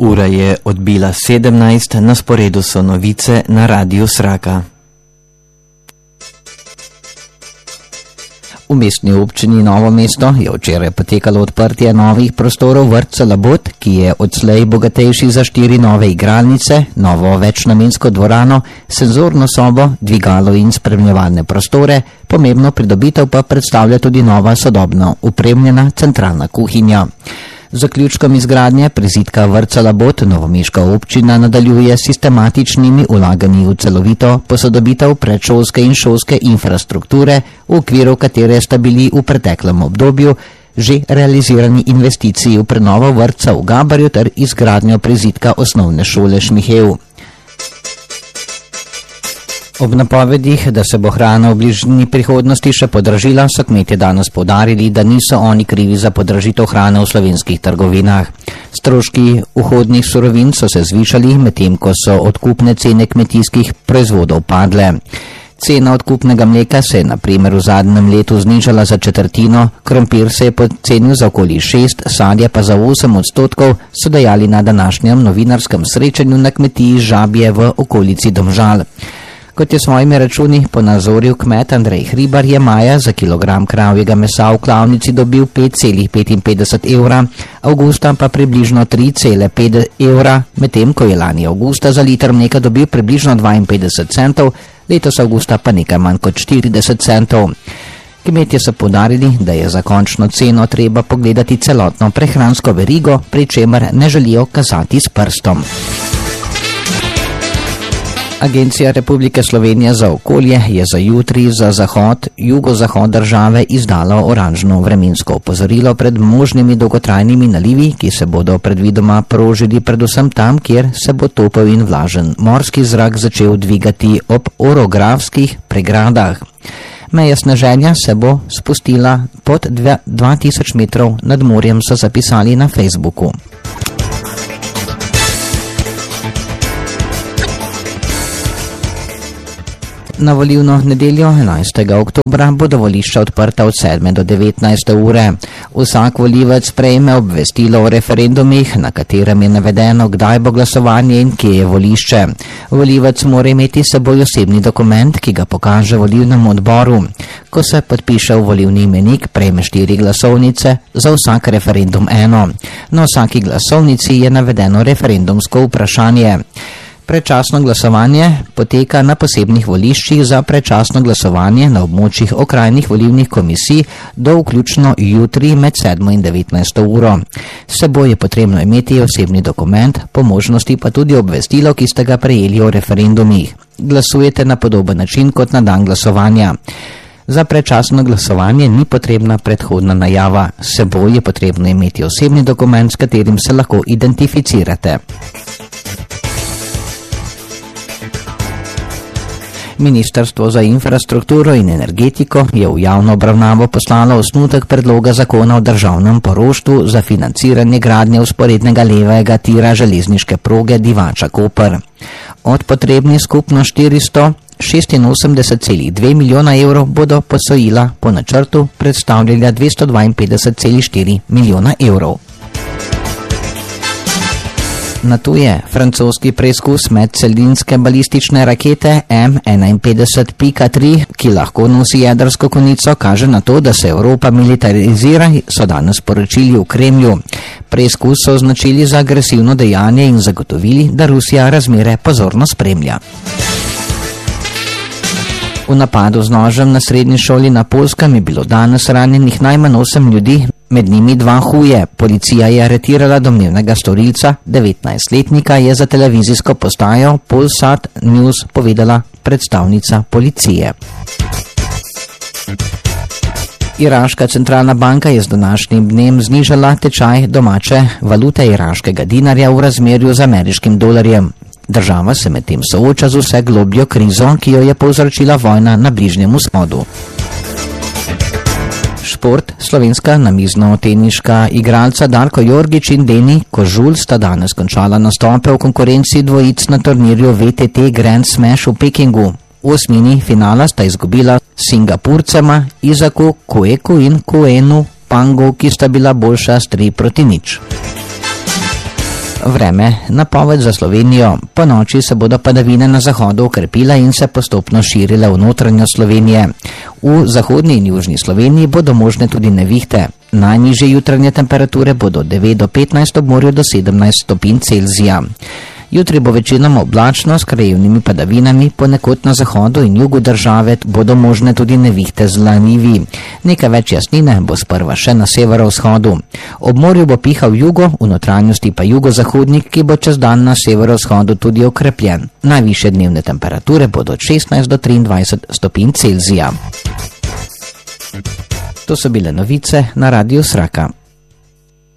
Ura je odbila 17, na sporedu so novice na Radiu Sraka. V mestni občini Novo mesto je včeraj potekalo odprtje novih prostorov vrtca Labot, ki je odslej bogatejši za 4 nove igralnice, novo večnamensko dvorano, senzorno sobo, dvigalo in spremljevalne prostore, pomembno pridobitev pa predstavlja tudi nova sodobno opremljena centralna kuhinja. Z zaključkom izgradnje prizidka vrtca Labot novomeška občina nadaljuje sistematičnimi vlaganji v celovito posodobitev predšolske in šolske infrastrukture, v okviru katere sta bili v preteklem obdobju že realizirani investiciji v prenovo vrtca v Gabarju ter izgradnjo prizidka osnovne šole Šmihev. Ob napovedih, da se bo hrana v bližnji prihodnosti še podražila, so kmetje danes poudarili, da niso oni krivi za podražitev hrane v slovenskih trgovinah. Stroški vhodnih surovin so se zvišali, medtem ko so odkupne cene kmetijskih proizvodov padle. Cena odkupnega mleka se je na primer v zadnjem letu znižala za četrtino, krompir se je pocenil za okoli 6, sadje pa za 8%, so dejali na današnjem novinarskem srečanju na kmetiji Žabje v okolici Domžal. Kot je svojimi računi ponazoril kmet Andrej Hribar, je maja za kilogram kravjega mesa v klavnici dobil 5,55 evra, avgusta pa približno 3,5 evra, medtem ko je lani avgusta za liter mleka dobil približno 52 centov, letos avgusta pa nekaj manj kot 40 centov. Kmetje so poudarili, da je za končno ceno treba pogledati celotno prehransko verigo, pri čemer ne želijo kazati s prstom. Agencija Republike Slovenije za okolje je za jutri za zahod, jugozahod države izdala oranžno vremensko opozorilo pred možnimi dolgotrajnimi nalivi, ki se bodo predvidoma prožili predvsem tam, kjer se bo topel in vlažen morski zrak začel dvigati ob orografskih pregradah. Meja sneženja se bo spustila pod 2000 metrov nad morjem, so zapisali na Facebooku. Na volilno nedeljo 11. oktobra bodo volišča odprta od 7. do 19. ure. Vsak volivec prejme obvestilo o referendumih, na katerem je navedeno, kdaj bo glasovanje in kje je volišče. Volivec mora imeti s seboj osebni dokument, ki ga pokaže volilnemu odboru. Ko se podpiše v volilni imenik, prejme 4 glasovnice, za vsak referendum 1. Na vsaki glasovnici je navedeno referendumsko vprašanje. Predčasno glasovanje poteka na posebnih voliščih za predčasno glasovanje na območjih okrajnih volilnih komisij do vključno jutri med 7. in 19. uro. S seboj je potrebno imeti osebni dokument, po možnosti pa tudi obvestilo, ki ste ga prejeli o referendumih. Glasujete na podoben način kot na dan glasovanja. Za predčasno glasovanje ni potrebna predhodna najava. S seboj je potrebno imeti osebni dokument, s katerim se lahko identificirate. Ministrstvo za infrastrukturo in energetiko je v javno obravnavo poslalo osnutek predloga zakona o državnem poroštvu za financiranje gradnje vzporednega levega tira železniške proge Divača-Koper. Od potrebnih skupno 486,2 milijona evrov bodo posojila po načrtu predstavljala 252,4 milijona evrov. Na to je francoski preizkus medcelinske balistične rakete M51.3, ki lahko nosi jedrsko konico, kaže na to, da se Evropa militarizira, so danes sporočili v Kremlju. Preizkus so označili za agresivno dejanje in zagotovili, da Rusija razmere pozorno spremlja. V napadu z nožem na srednji šoli na Poljskem je bilo danes ranjenih najmanj 8 ljudi, med njimi 2 huje. Policija je aretirala domnevnega storilca, 19-letnika, je za televizijsko postajo Polsat News povedala predstavnica policije. Iraška centralna banka je z današnjim dnem znižala tečaj domače valute iraškega dinarja v razmerju z ameriškim dolarjem. Država se medtem sooča z vse globljo krizo, ki jo je povzročila vojna na Bližnjem vzhodu. Šport. Slovenska namizno-teniška igralca Darko Jorgič in Deni Kožul sta danes končala nastope v konkurenci dvojic na turnirju VTT Grand Smash v Pekingu. V osmini finala sta izgubila Singapurcema Izaku Kueku in Kuenu Pangu, ki sta bila boljša s 3-0. Vreme, napoved za Slovenijo. Po noči se bodo padavine na zahodu okrepile in se postopno širile v notranjost Slovenije. V zahodni in južni Sloveniji bodo možne tudi nevihte. Najnižje jutranje temperature bodo od 9 do 15, ob morju do 17 stopinj Celzija. Jutri bo večinoma oblačno s krajevnimi padavinami, ponekod na zahodu in jugu države bodo možne tudi nevihte z lanivi. Nekaj več jasnine bo sprva še na severovzhodu. Ob morju bo pihal jugo, v notranjosti pa jugozahodnik, ki bo čez dan na severovzhodu tudi okrepljen. Najvišje dnevne temperature bodo od 16 do 23 stopinj Celzija. To so bile novice na Radiu Sraka.